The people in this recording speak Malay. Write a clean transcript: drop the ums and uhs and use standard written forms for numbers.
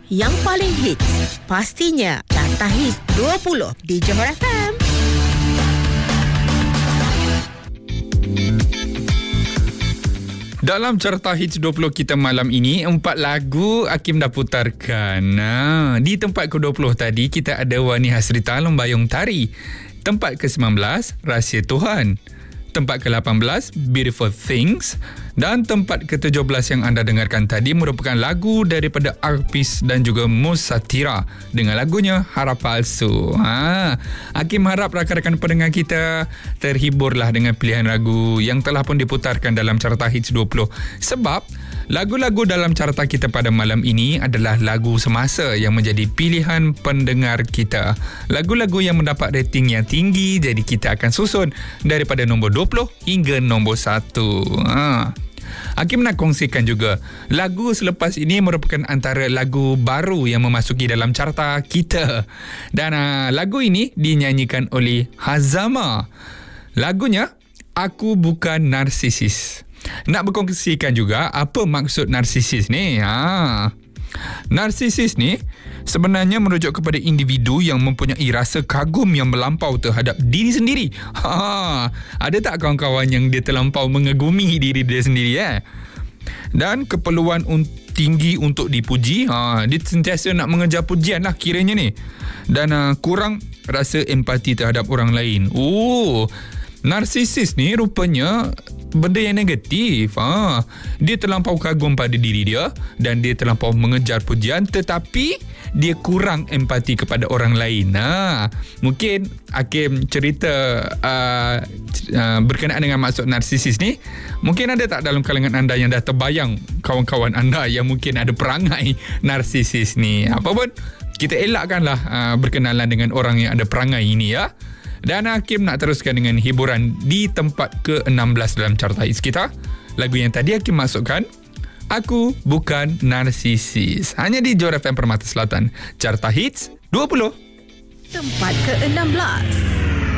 yang paling hits. Pastinya Carta Hits 20 di Johor FM. Dalam Carta Hits 20 kita malam ini, 4 lagu Hakim dah putarkan. Di tempat ke-20 tadi, kita ada Wani Hasrita Lembayung Tari. Tempat ke-19, Rahsia Tuhan. Tempat ke-18, Beautiful Things. Dan tempat ke-17 yang anda dengarkan tadi merupakan lagu daripada Arpis dan juga Mus Satira dengan lagunya Harap Palsu. Hakim harap rakan-rakan pendengar kita terhiburlah dengan pilihan lagu yang telah pun diputarkan dalam Carta Hits 20. Sebab lagu-lagu dalam carta kita pada malam ini adalah lagu semasa yang menjadi pilihan pendengar kita. Lagu-lagu yang mendapat rating yang tinggi, jadi kita akan susun daripada nombor 20 hingga nombor 1. Hakim nak kongsikan juga lagu selepas ini merupakan antara lagu baru yang memasuki dalam carta kita. Dan lagu ini dinyanyikan oleh Hazama. Lagunya Aku Bukan Narsisis. Nak berkongsikan juga apa maksud narsisis ni. Narsisis ni sebenarnya merujuk kepada individu yang mempunyai rasa kagum yang melampau terhadap diri sendiri. Ada tak kawan-kawan yang dia terlampau mengagumi diri dia sendiri? Dan keperluan tinggi untuk dipuji. Dia sentiasa nak mengejar pujian lah kiranya ni. Dan kurang rasa empati terhadap orang lain. Narsisis ni rupanya benda yang negatif. Dia terlampau kagum pada diri dia dan dia terlampau mengejar pujian, tetapi dia kurang empati kepada orang lain. Mungkin Hakim cerita berkenaan dengan maksud narsisis ni. Mungkin ada tak dalam kalangan anda yang dah terbayang kawan-kawan anda yang mungkin ada perangai narsisis ni? Apa pun, kita elakkanlah berkenalan dengan orang yang ada perangai ini ya. Dan Hakim nak teruskan dengan hiburan di tempat ke-16 dalam carta hits kita. Lagu yang tadi Hakim masukkan, Aku Bukan Narsisis. Hanya di Johor FM Permata Selatan. Carta Hits 20. Tempat ke-16.